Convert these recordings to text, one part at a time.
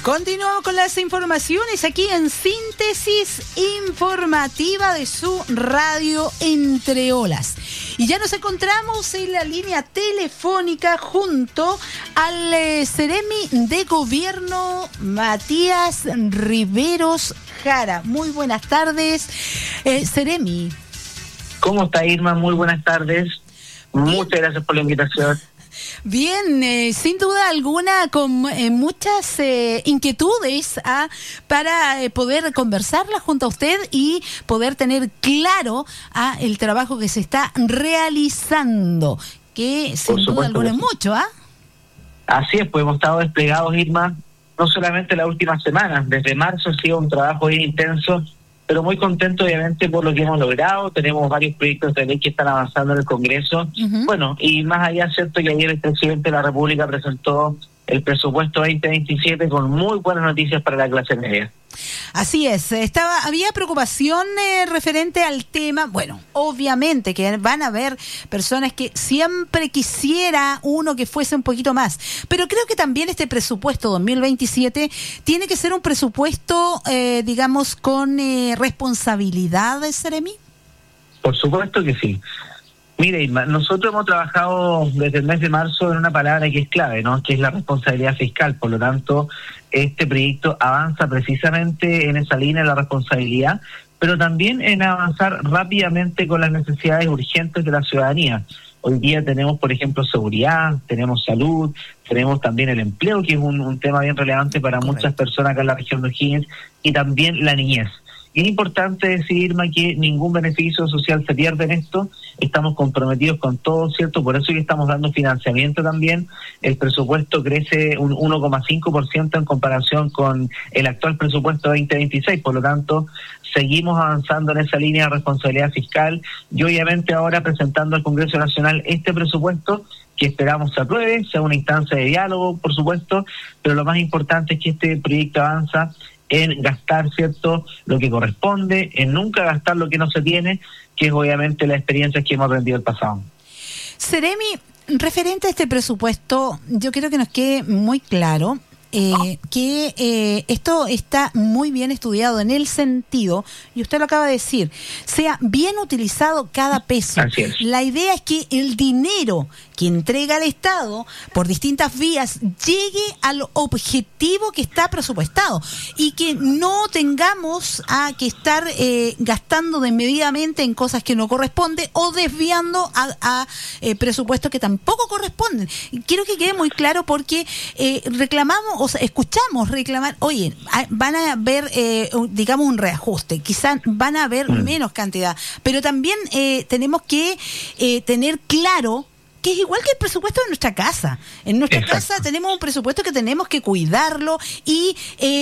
Continuamos con las informaciones aquí en Síntesis Informativa de su radio Entre Olas. Y ya nos encontramos en la línea telefónica junto al Seremi de Gobierno, Matías Riveros Jara. Muy buenas tardes, Seremi. ¿Cómo está, Irma? Muy buenas tardes. Muchas gracias por la invitación. Bien, sin duda alguna, con muchas inquietudes para poder conversarlas junto a usted y poder tener claro el trabajo que se está realizando, que sin duda alguna es mucho, Así es, pues hemos estado desplegados, Irma, no solamente las últimas semanas, desde marzo ha sido un trabajo bien intenso, pero muy contento obviamente por lo que hemos logrado. Tenemos varios proyectos de ley que están avanzando en el Congreso. Bueno, y más allá, cierto que ayer el presidente de la República presentó el presupuesto 2027 con muy buenas noticias para la clase media. Así es, había preocupación referente al tema. Bueno, obviamente que van a haber personas que siempre quisiera uno que fuese un poquito más, pero creo que también este presupuesto 2027 tiene que ser un presupuesto, digamos, con responsabilidades, Seremi. Por supuesto que sí. Mire, Irma, nosotros hemos trabajado desde el mes de marzo en una palabra que es clave, ¿no? Que es la responsabilidad fiscal. Por lo tanto, este proyecto avanza precisamente en esa línea de la responsabilidad, pero también en avanzar rápidamente con las necesidades urgentes de la ciudadanía. Hoy día tenemos, por ejemplo, seguridad, tenemos salud, tenemos también el empleo, que es un tema bien relevante para muchas personas acá en la región de O'Higgins, y también la niñez. Y es importante decir, Irma, que ningún beneficio social se pierde en esto. Estamos comprometidos con todo, ¿cierto? Por eso que estamos dando financiamiento también. El presupuesto crece un 1,5% en comparación con el actual presupuesto 2026. Por lo tanto, seguimos avanzando en esa línea de responsabilidad fiscal y obviamente ahora presentando al Congreso Nacional este presupuesto que esperamos se apruebe, sea una instancia de diálogo, por supuesto, pero lo más importante es que este proyecto avanza en gastar, ¿cierto?, lo que corresponde, en nunca gastar lo que no se tiene, que es obviamente la experiencia que hemos aprendido el pasado. Seremi, referente a este presupuesto, yo quiero que nos quede muy claro que esto está muy bien estudiado en el sentido, y usted lo acaba de decir, sea bien utilizado cada peso. Así es. La idea es que el dinero que entrega el Estado por distintas vías llegue al objetivo que está presupuestado y que no tengamos que estar gastando desmedidamente en cosas que no corresponden o desviando a presupuestos que tampoco corresponden. Quiero que quede muy claro porque reclamamos, o sea, escuchamos reclamar, oye, van a haber, digamos, un reajuste, quizás van a haber menos cantidad, pero también tenemos que tener claro que es igual que el presupuesto de nuestra casa. En nuestra casa tenemos un presupuesto que tenemos que cuidarlo y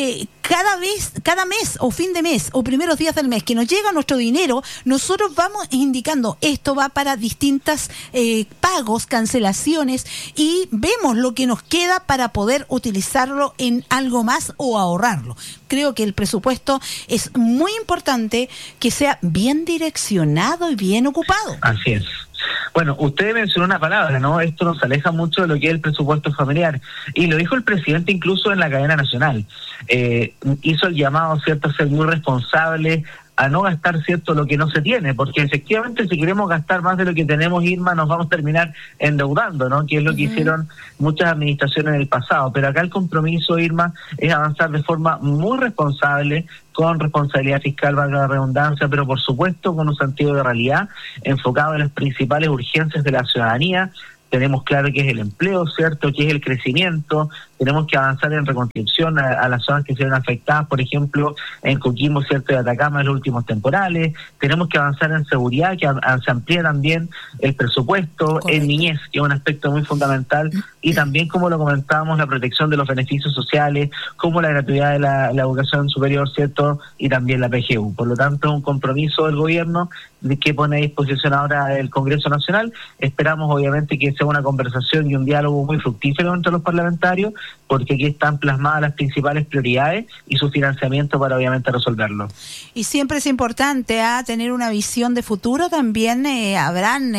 cada mes o fin de mes o primeros días del mes que nos llega nuestro dinero, nosotros vamos indicando esto va para distintas pagos, cancelaciones y vemos lo que nos queda para poder utilizarlo en algo más o ahorrarlo. Creo que el presupuesto es muy importante que sea bien direccionado y bien ocupado. Así es. Bueno, usted mencionó una palabra, ¿no? Esto nos aleja mucho de lo que es el presupuesto familiar. Y lo dijo el presidente incluso en la cadena nacional. Hizo el llamado, ¿cierto?, a ser muy responsable, a no gastar, ¿cierto?, lo que no se tiene, porque efectivamente si queremos gastar más de lo que tenemos, Irma, nos vamos a terminar endeudando, ¿no?, que es lo que hicieron muchas administraciones en el pasado. Pero acá el compromiso, Irma, es avanzar de forma muy responsable, con responsabilidad fiscal, valga la redundancia, pero por supuesto con un sentido de realidad, enfocado en las principales urgencias de la ciudadanía. Tenemos claro que es el empleo, ¿cierto?, que es el crecimiento. Tenemos que avanzar en reconstrucción a las zonas que se ven afectadas, por ejemplo, en Coquimbo, ¿cierto?, y Atacama en los últimos temporales. Tenemos que avanzar en seguridad, que se amplíe también el presupuesto. Correcto. En niñez, que es un aspecto muy fundamental, y también, como lo comentábamos, la protección de los beneficios sociales, como la gratuidad de la educación superior, ¿cierto?, y también la PGU. Por lo tanto, es un compromiso del gobierno que pone a disposición ahora el Congreso Nacional. Esperamos, obviamente, que sea sea una conversación y un diálogo muy fructífero entre los parlamentarios, porque aquí están plasmadas las principales prioridades y su financiamiento para obviamente resolverlo. Y siempre es importante tener una visión de futuro. También habrán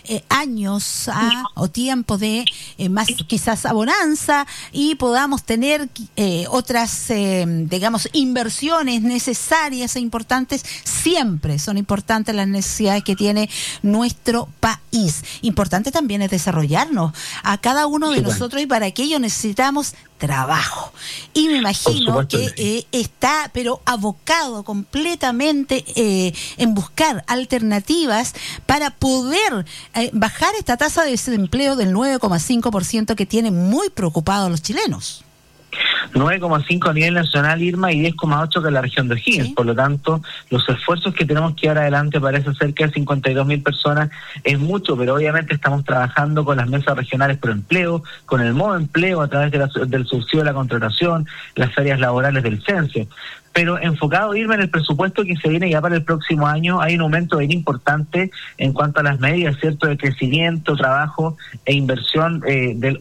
años o tiempo de más quizás abonanza y podamos tener otras, digamos, inversiones necesarias e importantes. Siempre son importantes las necesidades que tiene nuestro país. Importante también es desarrollarnos a cada uno de nosotros, y para aquello necesitamos trabajo. Y me imagino que está, pero abocado completamente en buscar alternativas para poder bajar esta tasa de desempleo del 9,5% que tiene muy preocupados a los chilenos. 9,5 a nivel nacional, Irma, y 10,8 que en la región de O'Higgins. Por lo tanto, los esfuerzos que tenemos que dar adelante para esas cerca de 52.000 personas es mucho, pero obviamente estamos trabajando con las mesas regionales por empleo, con el modo empleo a través del subsidio de la contratación, las ferias laborales del censo. Pero enfocado, Irma, en el presupuesto que se viene ya para el próximo año, hay un aumento bien importante en cuanto a las medidas, ¿cierto?, de crecimiento, trabajo e inversión del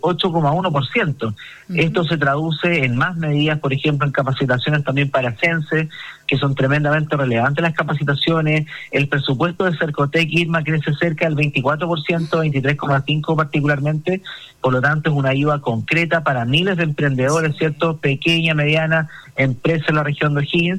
8,1%. Esto se traduce en más medidas, por ejemplo, en capacitaciones también para CENSE, que son tremendamente relevantes las capacitaciones. El presupuesto de Cercotec, Irma, crece cerca del 24%, 23,5% particularmente. Por lo tanto, es una ayuda concreta para miles de emprendedores, ¿cierto?, pequeña, mediana, empresas en la región de O'Higgins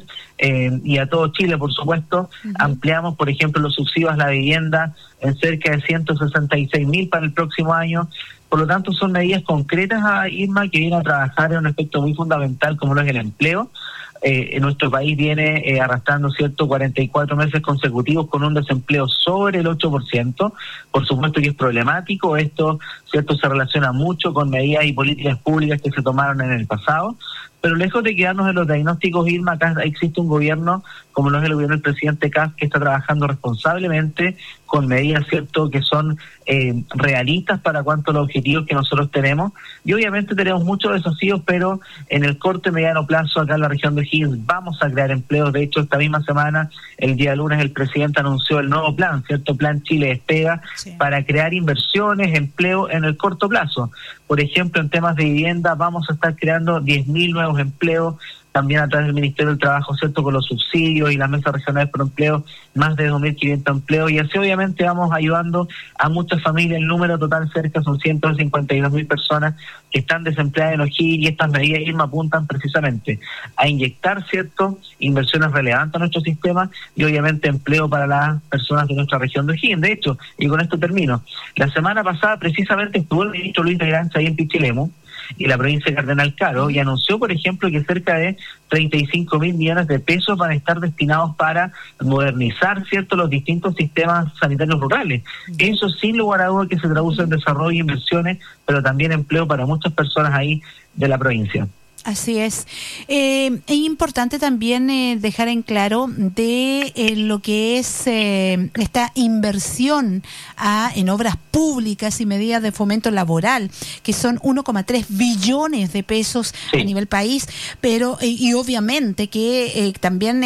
y a todo Chile, por supuesto. Ampliamos, por ejemplo, los subsidios a la vivienda en cerca de 166.000 para el próximo año. Por lo tanto, son medidas concretas, Irma, que vienen a trabajar en un aspecto muy fundamental como lo es el empleo. Nuestro país viene arrastrando, ¿cierto?, 44 meses consecutivos con un desempleo sobre el 8%. Por supuesto que es problemático. Esto, ¿cierto?, se relaciona mucho con medidas y políticas públicas que se tomaron en el pasado. Pero lejos de quedarnos en los diagnósticos, Irma, acá existe un gobierno, como lo es el gobierno del presidente Kast, que está trabajando responsablemente con medidas, ¿cierto?, que son realistas para cuanto a los objetivos que nosotros tenemos. Y obviamente tenemos muchos desafíos, pero en el corto y mediano plazo, acá en la región de O'Higgins, vamos a crear empleos. De hecho, esta misma semana, el día lunes, el presidente anunció el nuevo plan, ¿cierto?, Plan Chile Despega, para crear inversiones, empleo en el corto plazo. Por ejemplo, en temas de vivienda, vamos a estar creando 10.000 nuevos empleos, también a través del Ministerio del Trabajo, ¿cierto?, con los subsidios y las mesas regionales por empleo, más de 2.500 empleos, y así obviamente vamos ayudando a muchas familias. El número total cerca son 152.000 personas que están desempleadas en O'Higgins, y estas medidas, Irma, apuntan precisamente a inyectar, ¿cierto?, inversiones relevantes a nuestro sistema y obviamente empleo para las personas de nuestra región de O'Higgins. De hecho, y con esto termino, la semana pasada precisamente estuvo el ministro Luis de Granza ahí en Pichilemu y la provincia de Cardenal Caro, y anunció, por ejemplo, que cerca de 35.000 millones de pesos van a estar destinados para modernizar, ¿cierto?, los distintos sistemas sanitarios rurales. Eso, sin lugar a dudas, que se traduce en desarrollo e inversiones, pero también empleo para muchas personas ahí de la provincia. Así es. Es importante también dejar en claro de lo que es esta inversión en obras públicas y medidas de fomento laboral, que son 1,3 billones de pesos a nivel país, pero y obviamente que también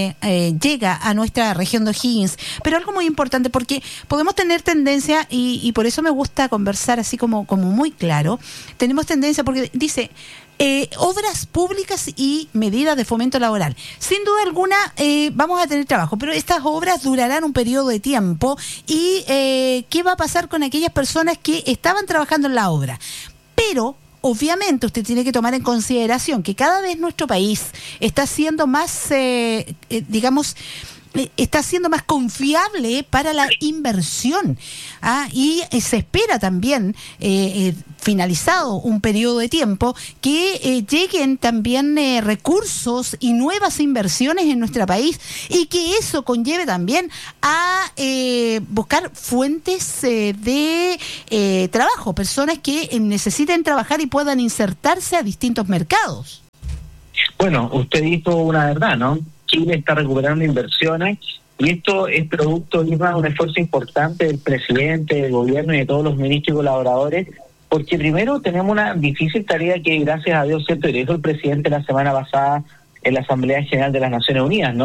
llega a nuestra región de O'Higgins. Pero algo muy importante, porque podemos tener tendencia, y por eso me gusta conversar así como muy claro, tenemos tendencia porque dice... obras públicas y medidas de fomento laboral. Sin duda alguna vamos a tener trabajo, pero estas obras durarán un periodo de tiempo. ¿Y qué va a pasar con aquellas personas que estaban trabajando en la obra? Pero obviamente usted tiene que tomar en consideración que cada vez nuestro país está siendo más, está siendo más confiable para la inversión, y se espera también, finalizado un periodo de tiempo, que lleguen también recursos y nuevas inversiones en nuestro país, y que eso conlleve también a buscar fuentes de trabajo, personas que necesiten trabajar y puedan insertarse a distintos mercados. Bueno, usted dijo una verdad, ¿no? Chile está recuperando inversiones, y esto es producto de un esfuerzo importante del presidente, del gobierno y de todos los ministros y colaboradores, porque primero tenemos una difícil tarea que, gracias a Dios, ¿cierto?, y lo dijo el presidente la semana pasada en la Asamblea General de las Naciones Unidas, ¿no?,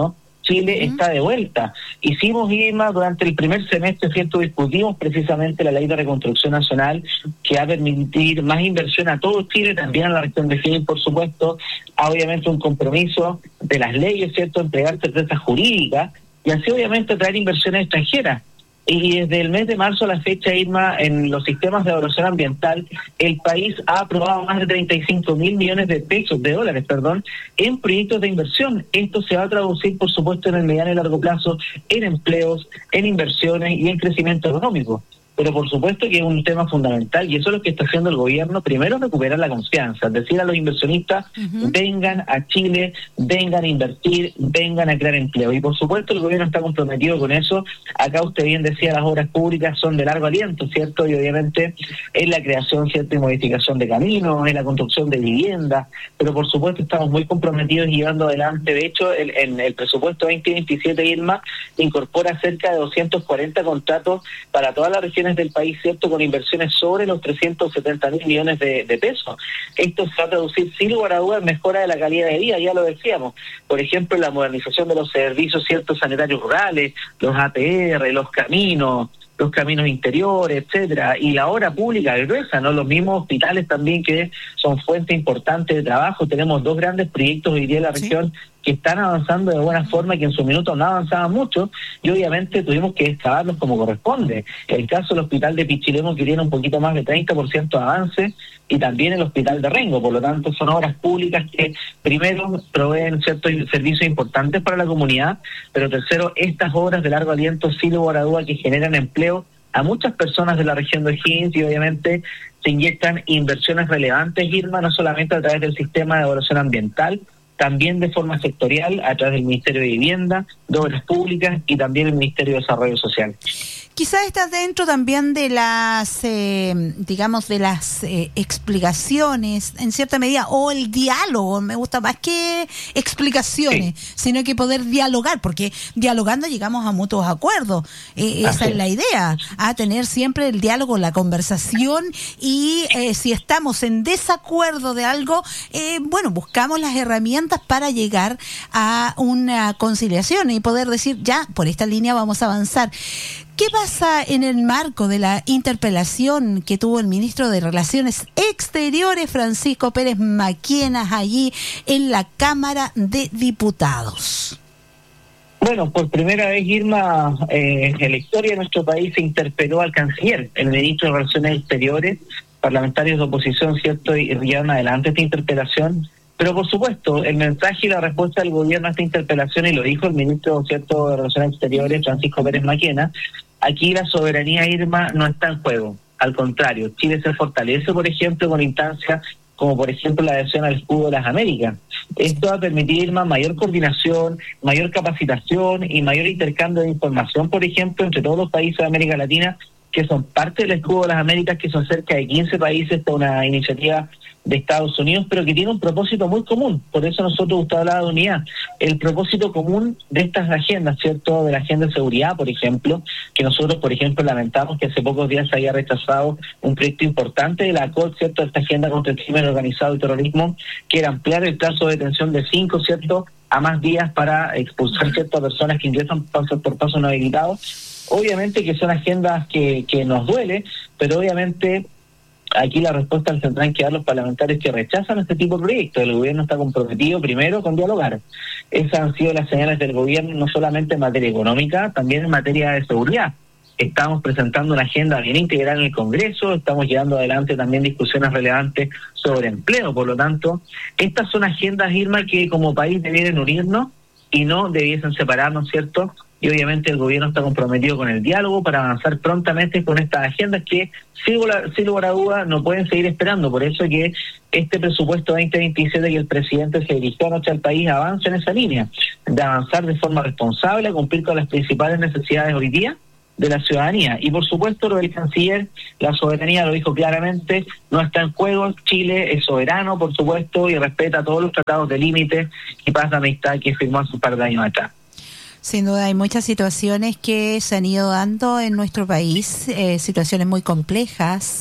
Chile está de vuelta. Hicimos, Irma, durante el primer semestre, ¿cierto? Discutimos precisamente la Ley de Reconstrucción Nacional, que va a permitir más inversión a todo Chile, también a la región de Higgins, por supuesto. Obviamente un compromiso de las leyes, ¿cierto? Entregar certezas jurídicas y así obviamente traer inversiones extranjeras. Y desde el mes de marzo a la fecha, Irma, en los sistemas de evaluación ambiental, el país ha aprobado más de 35.000 millones de dólares, en proyectos de inversión. Esto se va a traducir, por supuesto, en el mediano y largo plazo, en empleos, en inversiones y en crecimiento económico. Pero por supuesto que es un tema fundamental y eso es lo que está haciendo el gobierno. Primero, recuperar la confianza, es decir, a los inversionistas, vengan a Chile, vengan a invertir, vengan a crear empleo. Y por supuesto el gobierno está comprometido con eso. Acá usted bien decía, las obras públicas son de largo aliento, ¿cierto? Y obviamente es la creación, ¿cierto?, y modificación de caminos, es la construcción de viviendas, pero por supuesto estamos muy comprometidos llevando adelante. De hecho, en el presupuesto 2027, Irma, incorpora cerca de 240 contratos para toda la región del país, ¿cierto?, con inversiones sobre los 370.000 millones de pesos. Esto se va a traducir sin lugar a dudas en mejora de la calidad de vida, ya lo decíamos. Por ejemplo, la modernización de los servicios, ¿cierto?, sanitarios rurales, los APR, los caminos interiores, etcétera, y la obra pública gruesa, ¿no? Los mismos hospitales también, que son fuente importante de trabajo. Tenemos 2 grandes proyectos hoy día en la región que están avanzando de buena forma, que en su minuto no avanzaban mucho, y obviamente tuvimos que excavarlos como corresponde. El caso del hospital de Pichilemu, que tiene un poquito más de 30% de avance, y también el hospital de Rengo. Por lo tanto, son obras públicas que primero proveen ciertos servicios importantes para la comunidad, pero tercero, estas obras de largo aliento, sin lugar a duda, que generan empleo a muchas personas de la región de Higgins, y obviamente se inyectan inversiones relevantes, Irma, no solamente a través del sistema de evaluación ambiental, también de forma sectorial a través del Ministerio de Vivienda, de Obras Públicas y también el Ministerio de Desarrollo Social. Quizás está dentro también de las, explicaciones, en cierta medida, o el diálogo. Me gusta más que explicaciones, sino que poder dialogar, porque dialogando llegamos a mutuos acuerdos. Esa es la idea, a tener siempre el diálogo, la conversación, y si estamos en desacuerdo de algo, buscamos las herramientas para llegar a una conciliación y poder decir, ya, por esta línea vamos a avanzar. ¿Qué pasa en el marco de la interpelación que tuvo el ministro de Relaciones Exteriores, Francisco Pérez Maquienas, allí en la Cámara de Diputados? Bueno, por primera vez, Irma, en la historia de nuestro país se interpeló al canciller, el ministro de Relaciones Exteriores, parlamentarios de oposición, ¿cierto?, y llevaron adelante esta interpelación. Pero por supuesto, el mensaje y la respuesta del gobierno a esta interpelación, y lo dijo el ministro, ¿cierto?, de Relaciones Exteriores, Francisco Pérez Maquena, aquí la soberanía, Irma, no está en juego. Al contrario, Chile se fortalece, por ejemplo, con instancias como por ejemplo la adhesión al escudo de las Américas. Esto va a permitir, Irma, mayor coordinación, mayor capacitación y mayor intercambio de información, por ejemplo, entre todos los países de América Latina que son parte del escudo de las Américas, que son cerca de 15 países, esta es una iniciativa de Estados Unidos, pero que tiene un propósito muy común. Por eso nosotros, usted hablaba de unidad. El propósito común de estas agendas, ¿cierto?, de la agenda de seguridad, por ejemplo, que nosotros, por ejemplo, lamentamos que hace pocos días se haya rechazado un proyecto importante de la COT, ¿cierto?, de esta agenda contra el crimen organizado y terrorismo, que era ampliar el plazo de detención de 5, ¿cierto?, a más días para expulsar ciertas personas que ingresan por pasos no habilitados. Obviamente que son agendas que nos duele, pero obviamente aquí la respuesta la tendrán que dar los parlamentarios que rechazan este tipo de proyectos. El gobierno está comprometido primero con dialogar. Esas han sido las señales del gobierno, no solamente en materia económica, también en materia de seguridad. Estamos presentando una agenda bien integral en el Congreso, estamos llevando adelante también discusiones relevantes sobre empleo. Por lo tanto, estas son agendas, Irma, que como país debieran unirnos y no debiesen separarnos, ¿cierto? Y obviamente el gobierno está comprometido con el diálogo para avanzar prontamente con estas agendas que, sin lugar a duda, no pueden seguir esperando. Por eso que este presupuesto 2027 que el presidente se dirigió anoche al país avanza en esa línea, de avanzar de forma responsable, a cumplir con las principales necesidades hoy día de la ciudadanía. Y por supuesto lo del canciller, la soberanía lo dijo claramente, no está en juego. Chile es soberano, por supuesto, y respeta todos los tratados de límite y paz de amistad que firmó hace un par de años atrás. Sin duda hay muchas situaciones que se han ido dando en nuestro país, situaciones muy complejas.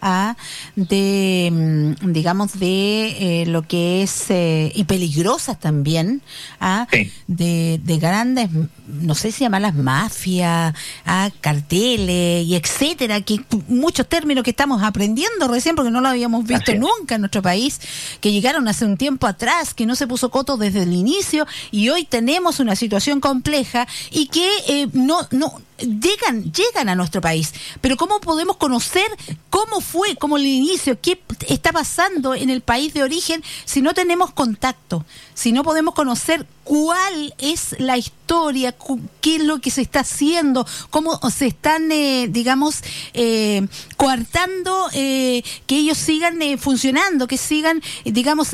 digamos, de lo que es, y peligrosas también, sí, de grandes, no sé si llamarlas mafias, carteles y etcétera, que muchos términos que estamos aprendiendo recién porque no lo habíamos visto nunca en nuestro país, que llegaron hace un tiempo atrás, que no se puso coto desde el inicio, y hoy tenemos una situación compleja y que no llegan a nuestro país. Pero ¿cómo podemos conocer cómo fue, cómo el inicio, qué está pasando en el país de origen si no tenemos contacto, si no podemos conocer cuál es la historia, qué es lo que se está haciendo, cómo se están, digamos, coartando que ellos sigan funcionando, que sigan, digamos,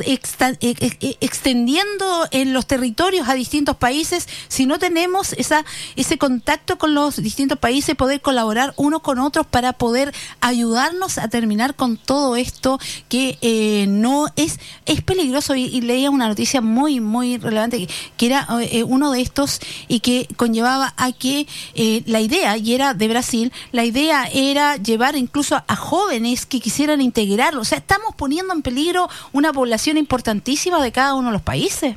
extendiendo en los territorios a distintos países? Si no tenemos ese contacto con los distintos países, poder colaborar unos con otros para poder ayudarnos a terminar con todo esto que no es peligroso. Y leía una noticia muy, muy relevante que era uno de estos y que conllevaba a que la idea, y era de Brasil, la idea era llevar incluso a jóvenes que quisieran integrarlo. O sea, estamos poniendo en peligro una población importantísima de cada uno de los países.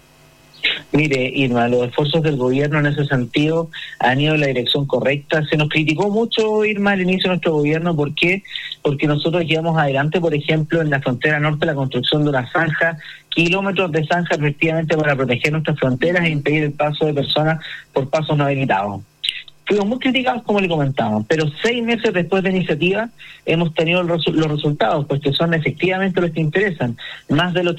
Mire, Irma, los esfuerzos del gobierno en ese sentido han ido en la dirección correcta. Se nos criticó mucho, Irma, al inicio de nuestro gobierno. ¿Por qué? Porque nosotros llevamos adelante, por ejemplo, en la frontera norte, la construcción de una zanja, kilómetros de zanja, efectivamente, para proteger nuestras fronteras e impedir el paso de personas por pasos no habilitados. Fuimos muy criticados, como le comentamos, pero 6 meses después de iniciativa hemos tenido los resultados, pues que son efectivamente los que interesan. Más del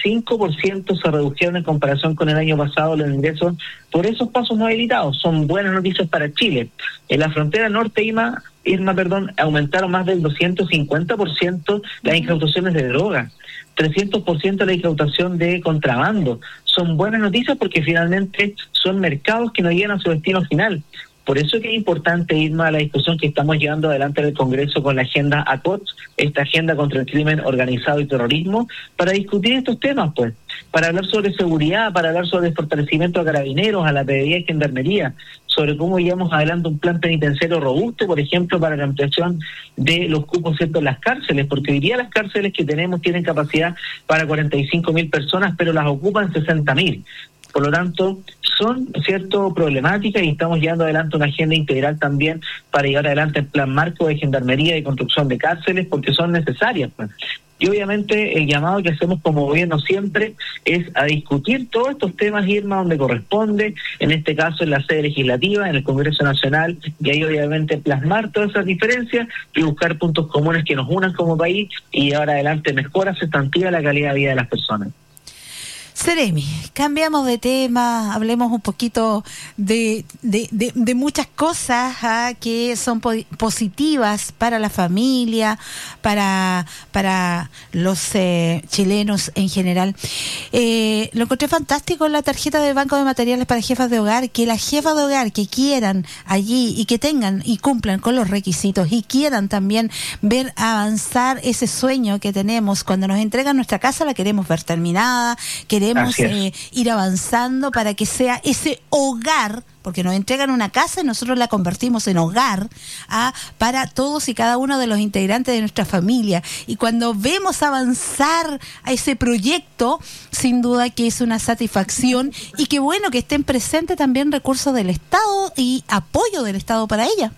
85% se redujeron en comparación con el año pasado los ingresos por esos pasos no habilitados. Son buenas noticias para Chile. En la frontera norte, Irma, aumentaron más del 250% las incautaciones de droga, 300% la incautación de contrabando. Son buenas noticias porque finalmente son mercados que no llegan a su destino final. Por eso es que es importante, Irma, la discusión que estamos llevando adelante en el Congreso con la agenda ACOT, esta agenda contra el crimen organizado y terrorismo, para discutir estos temas, pues, para hablar sobre seguridad, para hablar sobre el fortalecimiento a carabineros, a la PDI y gendarmería, sobre cómo llevamos adelante un plan penitenciario robusto, por ejemplo, para la ampliación de los cupos, ¿cierto?, en las cárceles, porque hoy día las cárceles que tenemos tienen capacidad para 45.000 personas, pero las ocupan 60.000. Por lo tanto, son, ¿cierto?, problemáticas, y estamos llevando adelante una agenda integral también para llevar adelante el plan marco de gendarmería y construcción de cárceles, porque son necesarias, pues. Y obviamente el llamado que hacemos como gobierno siempre es a discutir todos estos temas, Irma, donde corresponde, en este caso en la sede legislativa, en el Congreso Nacional, y ahí obviamente plasmar todas esas diferencias y buscar puntos comunes que nos unan como país y llevar adelante mejoras sustantivas a la calidad de vida de las personas. Seremi, cambiamos de tema, hablemos un poquito de muchas cosas que son positivas para la familia, para los chilenos en general. Lo encontré fantástico en la tarjeta de Banco de Materiales para Jefas de Hogar, que las jefas de hogar que quieran allí y que tengan y cumplan con los requisitos y quieran también ver avanzar ese sueño que tenemos cuando nos entregan nuestra casa, la queremos ver terminada, queremos ir avanzando para que sea ese hogar, porque nos entregan una casa y nosotros la convertimos en hogar para todos y cada uno de los integrantes de nuestra familia. Y cuando vemos avanzar a ese proyecto, sin duda que es una satisfacción, y qué bueno que estén presentes también recursos del Estado y apoyo del Estado para ella.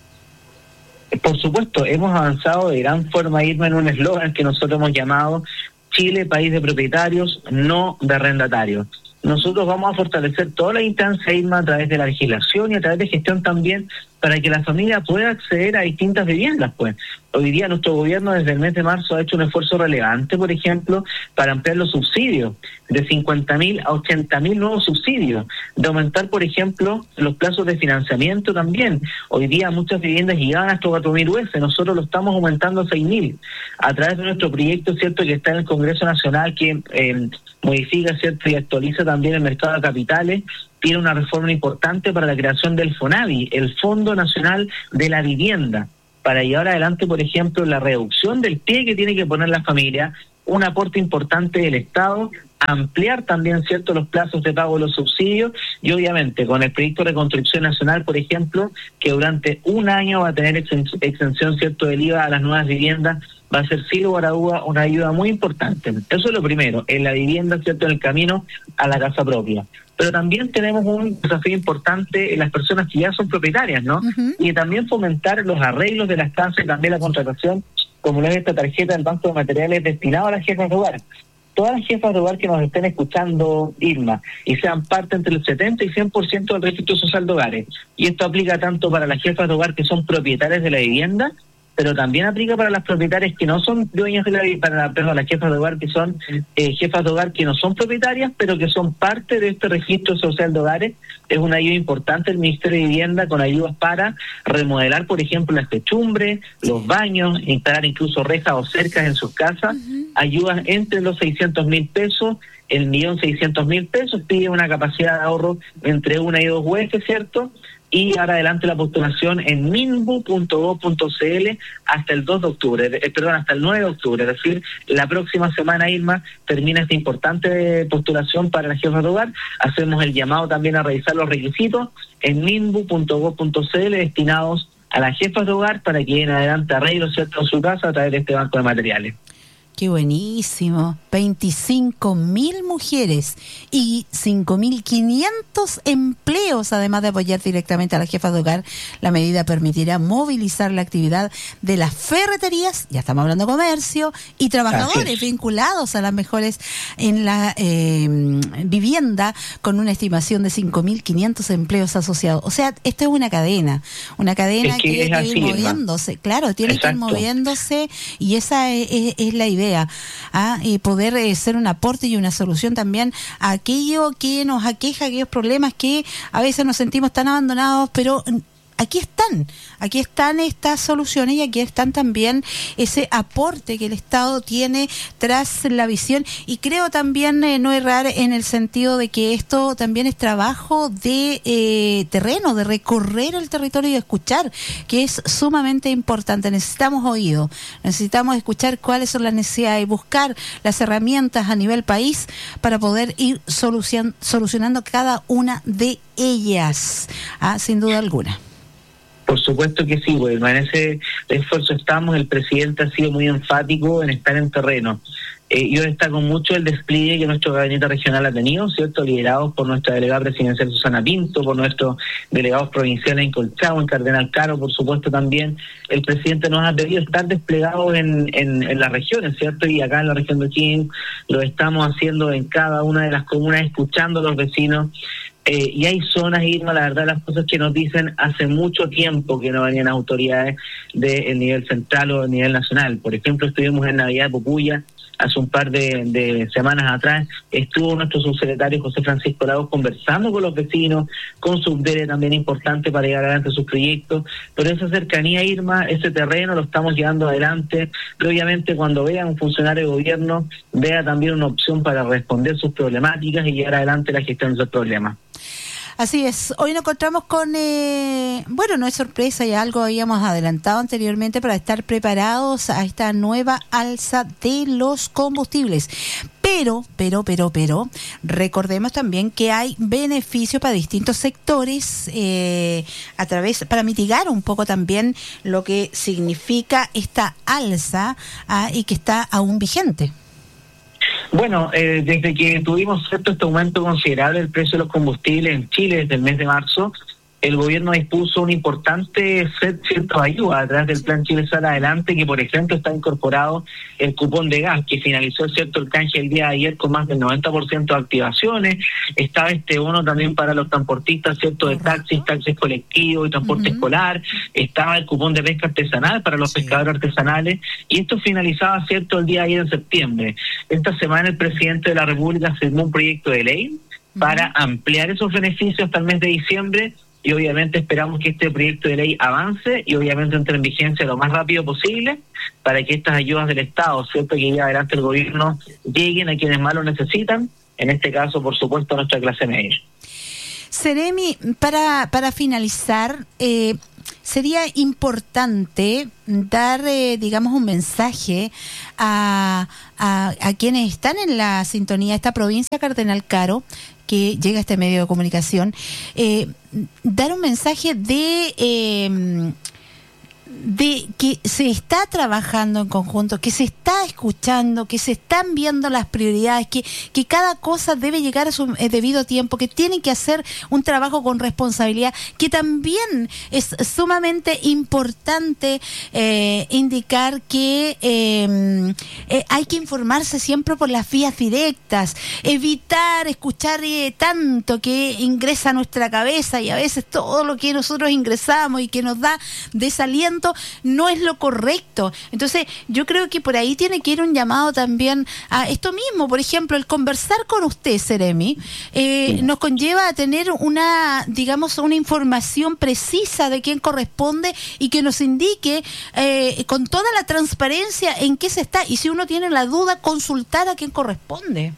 Por supuesto, hemos avanzado de gran forma, Irma, en un eslogan que nosotros hemos llamado Chile, país de propietarios, no de arrendatarios. Nosotros vamos a fortalecer toda la instancia, Irma, a través de la legislación y a través de gestión también, para que la familia pueda acceder a distintas viviendas, pues. Hoy día nuestro gobierno desde el mes de marzo ha hecho un esfuerzo relevante, por ejemplo, para ampliar los subsidios, de 50.000 a 80.000 nuevos subsidios, de aumentar, por ejemplo, los plazos de financiamiento también. Hoy día muchas viviendas llegaban hasta 4.000 UF, nosotros lo estamos aumentando a 6.000, a través de nuestro proyecto, ¿cierto?, que está en el Congreso Nacional, que modifica, ¿cierto?, y actualiza también el mercado de capitales. Tiene una reforma importante para la creación del FONAVI, el Fondo Nacional de la Vivienda, para llevar adelante, por ejemplo, la reducción del pie que tiene que poner la familia un aporte importante del Estado, ampliar también, ¿cierto?, los plazos de pago de los subsidios y obviamente con el proyecto de reconstrucción nacional, por ejemplo, que durante un año va a tener exención, ¿cierto?, del IVA a las nuevas viviendas, va a ser sin lugar a duda una ayuda muy importante. Eso es lo primero, en la vivienda, ¿cierto?, en el camino a la casa propia. Pero también tenemos un desafío importante en las personas que ya son propietarias, ¿no? Y también fomentar los arreglos de las casas y también la contratación, como lo es esta tarjeta del Banco de Materiales destinado a las jefas de hogar. Todas las jefas de hogar que nos estén escuchando, Irma, y sean parte entre el 70 y 100% del registro social de hogares. Y esto aplica tanto para las jefas de hogar que son propietarias de la vivienda, pero también aplica para las propietarias que no son dueñas de la vivienda, perdón, las jefas de hogar que son jefas de hogar que no son propietarias, pero que son parte de este registro social de hogares. Es una ayuda importante el Ministerio de Vivienda con ayudas para remodelar, por ejemplo, las techumbres, los baños, instalar incluso rejas o cercas en sus casas. Ayudas entre los 600.000 pesos, el 1.600.000 pesos, pide una capacidad de ahorro entre 1 y 2 UF, ¿cierto? Y ahora adelante la postulación en minbu.gov.cl hasta el 2 de octubre, hasta el 9 de octubre, es decir, la próxima semana, Irma, termina esta importante postulación para las jefas de hogar. Hacemos el llamado también a revisar los requisitos en minbu.gov.cl destinados a las jefas de hogar para que den adelante arreglos, ¿cierto?, en su casa a través de este banco de materiales. Qué buenísimo. 25.000 mujeres y 5.500 empleos, además de apoyar directamente a las jefas de hogar. La medida permitirá movilizar la actividad de las ferreterías, ya estamos hablando de comercio, y trabajadores vinculados a las mejores en la vivienda, con una estimación de 5.500 empleos asociados. O sea, esto es una cadena que tiene que ir moviéndose. ¿No? Claro, tiene que ir moviéndose, y esa es la idea. Y poder ser un aporte y una solución también a aquello que nos aqueja, aquellos problemas que a veces nos sentimos tan abandonados, pero aquí están estas soluciones, y aquí están también ese aporte que el Estado tiene tras la visión. Y creo también no errar en el sentido de que esto también es trabajo de terreno, de recorrer el territorio y escuchar, que es sumamente importante. Necesitamos oído, necesitamos escuchar cuáles son las necesidades y buscar las herramientas a nivel país para poder ir solucionando cada una de ellas, sin duda alguna. Por supuesto que sí, bueno, en ese esfuerzo estamos. El presidente ha sido muy enfático en estar en terreno. Yo destaco mucho el despliegue que nuestro gabinete regional ha tenido, ¿cierto?, liderados por nuestra delegada presidencial Susana Pinto, por nuestros delegados provinciales en Colchagua, en Cardenal Caro, por supuesto también. El presidente nos ha pedido estar desplegados en las regiones, ¿cierto? Y acá en la región de O'Higgins lo estamos haciendo en cada una de las comunas, escuchando a los vecinos. Y hay zonas, Irma, la verdad, las cosas que nos dicen hace mucho tiempo que no venían autoridades del nivel central o del nivel nacional. Por ejemplo, estuvimos en Navidad de Popuya hace un par de semanas atrás. Estuvo nuestro subsecretario José Francisco Lagos conversando con los vecinos, con Subdere también importante para llevar adelante sus proyectos. Pero esa cercanía, Irma, ese terreno lo estamos llevando adelante. Y obviamente cuando vea un funcionario de gobierno, vea también una opción para responder sus problemáticas y llevar adelante la gestión de esos problemas. Así es, hoy nos encontramos con, no es sorpresa, ya algo habíamos adelantado anteriormente para estar preparados a esta nueva alza de los combustibles. Pero, recordemos también que hay beneficios para distintos sectores para mitigar un poco también lo que significa esta alza y que está aún vigente. Bueno, desde que tuvimos este aumento considerable del precio de los combustibles en Chile desde el mes de marzo, el gobierno dispuso un importante set de ayuda a través del Plan Chile Sale Adelante, que por ejemplo está incorporado el cupón de gas, que finalizó el canje el día de ayer con más del 90% de activaciones. Estaba este bono también para los transportistas, ¿cierto?, de taxis colectivos y transporte escolar. Estaba el cupón de pesca artesanal para los pescadores artesanales, y esto finalizaba, ¿cierto?, el día de ayer en septiembre. Esta semana el presidente de la República firmó un proyecto de ley para ampliar esos beneficios hasta el mes de diciembre. Y obviamente esperamos que este proyecto de ley avance y obviamente entre en vigencia lo más rápido posible para que estas ayudas del Estado, ¿cierto?, que lleva adelante el gobierno, lleguen a quienes más lo necesitan, en este caso, por supuesto, a nuestra clase media. Seremi, para finalizar, sería importante dar, digamos, un mensaje a quienes están en la sintonía de esta provincia Cardenal Caro, que llega a este medio de comunicación, dar un mensaje de que se está trabajando en conjunto, que se está escuchando, que se están viendo las prioridades, que cada cosa debe llegar a su debido tiempo, que tienen que hacer un trabajo con responsabilidad, que también es sumamente importante indicar que hay que informarse siempre por las vías directas, evitar escuchar tanto que ingresa a nuestra cabeza, y a veces todo lo que nosotros ingresamos y que nos da desaliento no es lo correcto. Entonces yo creo que por ahí tiene que ir un llamado también a esto mismo. Por ejemplo, el conversar con usted, Seremi, nos conlleva a tener una información precisa de quién corresponde y que nos indique con toda la transparencia en qué se está, y si uno tiene la duda, consultar a quién corresponde.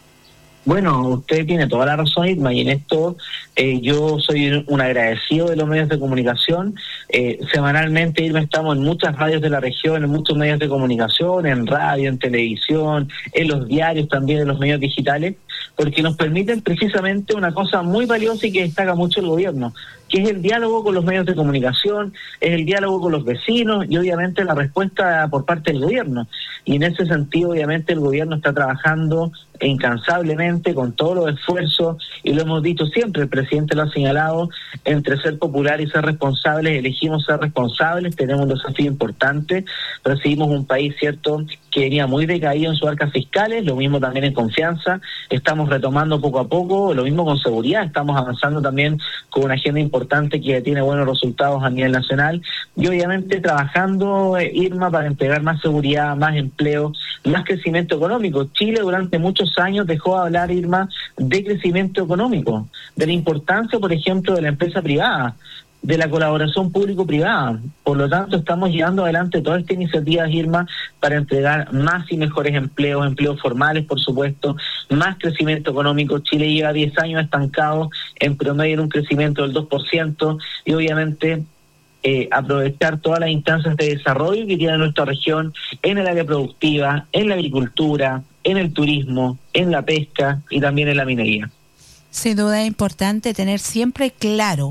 Bueno, usted tiene toda la razón, Irma, y en esto yo soy un agradecido de los medios de comunicación. Semanalmente, Irma, estamos en muchas radios de la región, en muchos medios de comunicación, en radio, en televisión, en los diarios también, en los medios digitales, porque nos permiten precisamente una cosa muy valiosa y que destaca mucho el gobierno, que es el diálogo con los medios de comunicación, es el diálogo con los vecinos y obviamente la respuesta por parte del gobierno. Y en ese sentido, obviamente, el gobierno está trabajando incansablemente con todos los esfuerzos, y lo hemos dicho siempre, el presidente lo ha señalado, entre ser popular y ser responsables, elegimos ser responsables, tenemos un desafío importante, recibimos un país, cierto, que venía muy decaído en sus arcas fiscales, lo mismo también en confianza, estamos retomando poco a poco, lo mismo con seguridad, estamos avanzando también con una agenda importante que tiene buenos resultados a nivel nacional, y obviamente trabajando, Irma, para entregar más seguridad, más empleo, más crecimiento económico. Chile durante muchos años dejó de hablar, Irma, de crecimiento económico, de la importancia, por ejemplo, de la empresa privada, de la colaboración público-privada. Por lo tanto, estamos llevando adelante todas estas iniciativas, Irma, para entregar más y mejores empleos formales, por supuesto, más crecimiento económico. Chile lleva 10 años estancado en promedio en un crecimiento del 2%, y obviamente aprovechar todas las instancias de desarrollo que tiene nuestra región en el área productiva, en la agricultura, en el turismo, en la pesca y también en la minería. Sin duda es importante tener siempre claro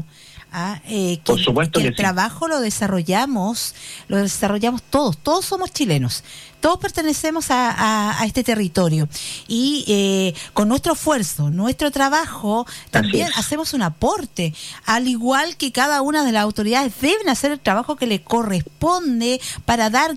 por supuesto que el sí. trabajo lo desarrollamos todos somos chilenos, todos pertenecemos a este territorio, y con nuestro esfuerzo, nuestro trabajo, también hacemos un aporte, al igual que cada una de las autoridades deben hacer el trabajo que le corresponde para dar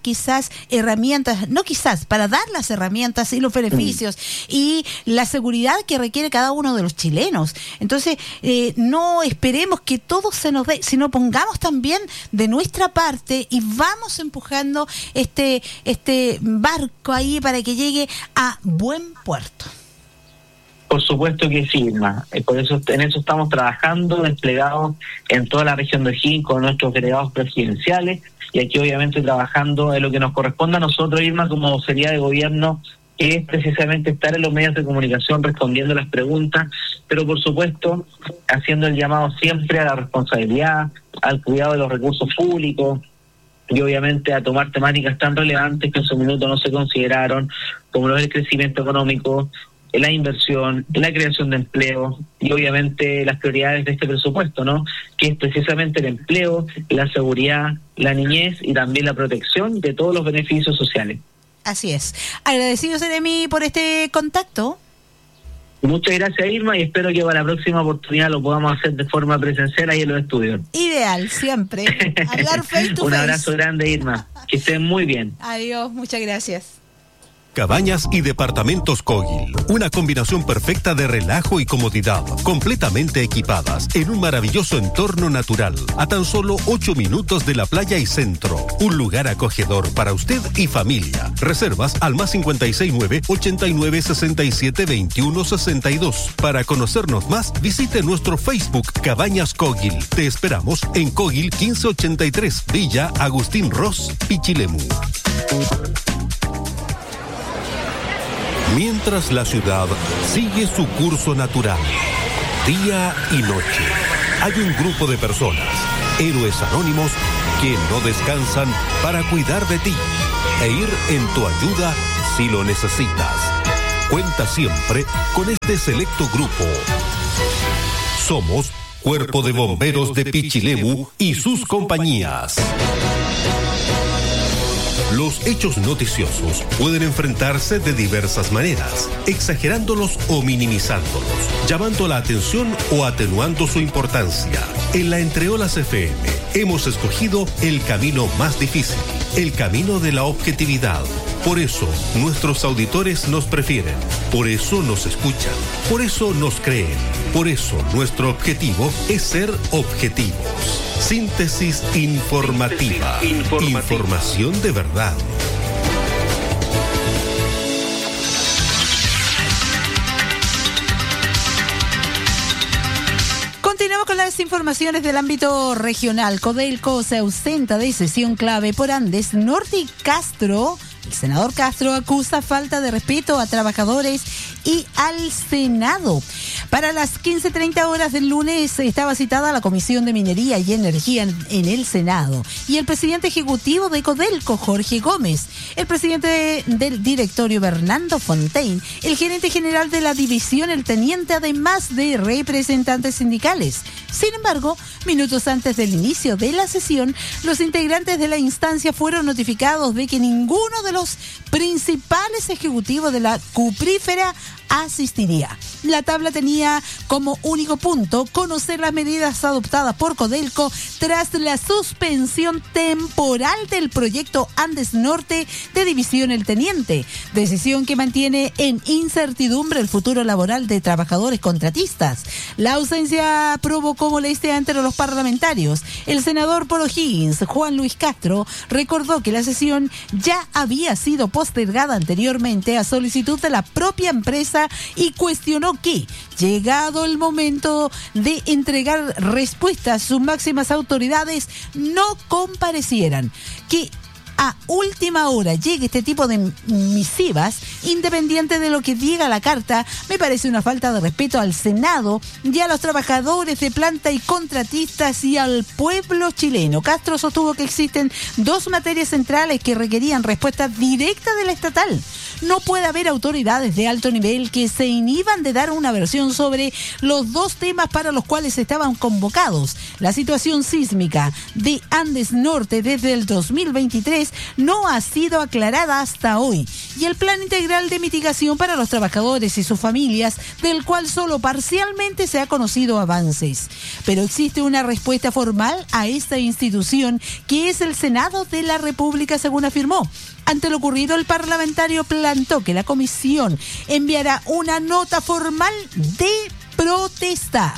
para dar las herramientas y los beneficios y la seguridad que requiere cada uno de los chilenos. Entonces, no esperemos que todo se nos dé, sino pongamos también de nuestra parte y vamos empujando este barco ahí para que llegue a buen puerto. Por supuesto que sí, Irma. Por eso, en eso estamos trabajando, desplegados en toda la región de O'Higgins con nuestros delegados presidenciales, y aquí obviamente trabajando en lo que nos corresponde a nosotros, Irma, como vocería de gobierno, que es precisamente estar en los medios de comunicación respondiendo las preguntas, pero por supuesto haciendo el llamado siempre a la responsabilidad, al cuidado de los recursos públicos, y obviamente a tomar temáticas tan relevantes que en su minuto no se consideraron, como lo es el crecimiento económico, la inversión, la creación de empleo y obviamente las prioridades de este presupuesto, ¿no? Que es precisamente el empleo, la seguridad, la niñez y también la protección de todos los beneficios sociales. Así es. Agradecido, Seremi, por este contacto. Muchas gracias, Irma, y espero que para la próxima oportunidad lo podamos hacer de forma presencial ahí en los estudios. Ideal, siempre. Hablar face to face. Un abrazo grande, Irma. Que estén muy bien. Adiós, muchas gracias. Cabañas y departamentos Kogil, una combinación perfecta de relajo y comodidad, completamente equipadas en un maravilloso entorno natural, a tan solo 8 minutos de la playa y centro. Un lugar acogedor para usted y familia. Reservas al +569 89 67 21 62. Para conocernos más, visite nuestro Facebook Cabañas Kogil. Te esperamos en Kogil 1583, Villa Agustín Ross, Pichilemu. Mientras la ciudad sigue su curso natural, día y noche, hay un grupo de personas héroes anónimos que no descansan para cuidar de ti e ir en tu ayuda si lo necesitas. Cuenta siempre con este selecto grupo. Somos Cuerpo de Bomberos de Pichilemu y sus compañías. Los hechos noticiosos pueden enfrentarse de diversas maneras, exagerándolos o minimizándolos, llamando la atención o atenuando su importancia. En la Entreolas FM hemos escogido el camino más difícil, el camino de la objetividad. Por eso nuestros auditores nos prefieren, por eso nos escuchan, por eso nos creen, por eso nuestro objetivo es ser objetivos. Síntesis informativa. Información de verdad. Continuamos con las informaciones del ámbito regional. Codelco se ausenta de sesión clave por Andes Norte y Castro. El senador Castro acusa falta de respeto a trabajadores y al Senado. Para las 15:30 horas del lunes estaba citada la Comisión de Minería y Energía en el Senado. Y el presidente ejecutivo de Codelco, Jorge Gómez, el presidente del directorio, Bernardo Fontaine, el gerente general de la división, el teniente, además de representantes sindicales. Sin embargo, minutos antes del inicio de la sesión, los integrantes de la instancia fueron notificados de que ninguno de los principales ejecutivos de la cuprífera asistiría. La tabla tenía como único punto conocer las medidas adoptadas por Codelco tras la suspensión temporal del proyecto Andes Norte de División El Teniente, decisión que mantiene en incertidumbre el futuro laboral de trabajadores contratistas. La ausencia provocó molestia entre los parlamentarios. El senador por O'Higgins, Juan Luis Castro, recordó que la sesión ya había sido postergada anteriormente a solicitud de la propia empresa y cuestionó que, llegado el momento de entregar respuestas, sus máximas autoridades no comparecieran. Que a última hora llegue este tipo de misivas, independiente de lo que diga la carta, me parece una falta de respeto al Senado y a los trabajadores de planta y contratistas y al pueblo chileno. Castro sostuvo que existen dos materias centrales que requerían respuesta directa de la estatal. No puede haber autoridades de alto nivel que se inhiban de dar una versión sobre los dos temas para los cuales estaban convocados. La situación sísmica de Andes Norte desde el 2023 no ha sido aclarada hasta hoy, y el plan integral de mitigación para los trabajadores y sus familias, del cual solo parcialmente se ha conocido avances. Pero existe una respuesta formal a esta institución, que es el Senado de la República, según afirmó. Ante lo ocurrido, el parlamentario plantó que la comisión enviará una nota formal de protesta.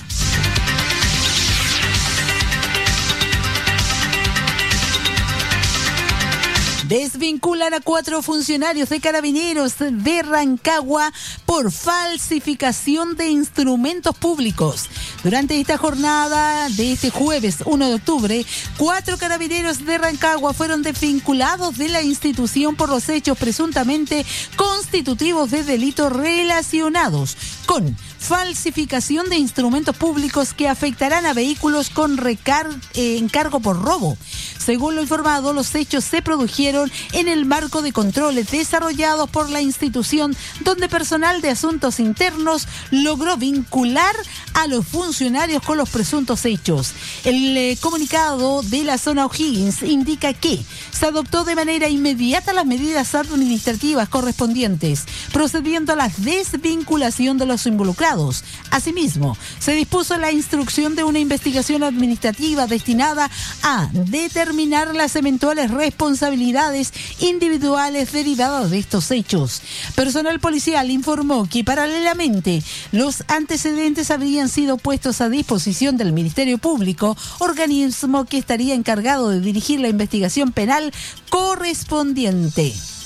Desvinculan a 4 funcionarios de Carabineros de Rancagua por falsificación de instrumentos públicos. Durante esta jornada de este jueves 1 de octubre, 4 carabineros de Rancagua fueron desvinculados de la institución por los hechos presuntamente constitutivos de delitos relacionados con falsificación de instrumentos públicos que afectarán a vehículos con encargo por robo. Según lo informado, los hechos se produjeron en el marco de controles desarrollados por la institución, donde personal de asuntos internos logró vincular a los funcionarios con los presuntos hechos. El comunicado de la zona O'Higgins indica que se adoptó de manera inmediata las medidas administrativas correspondientes, procediendo a la desvinculación de los involucrados. Asimismo, se dispuso la instrucción de una investigación administrativa destinada a determinar las eventuales responsabilidades individuales derivadas de estos hechos. Personal policial informó que paralelamente los antecedentes habrían sido puestos a disposición del Ministerio Público, organismo que estaría encargado de dirigir la investigación penal correspondiente.